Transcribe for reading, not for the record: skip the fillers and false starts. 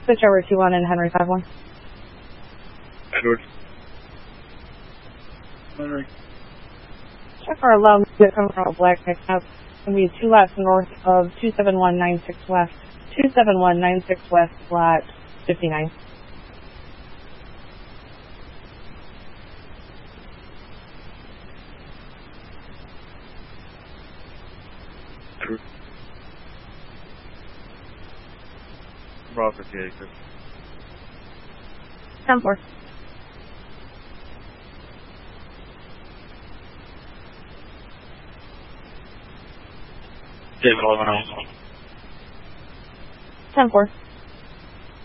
Switch over to 1 and Henry 5-1. Edward. Henry. Check for a low that comes from a black pickup. It's going to be 2 laps north of 27196 west. 27196 west, flat 59. Edward. Bravo 58, Chris. 10-4. David 11. 10-4.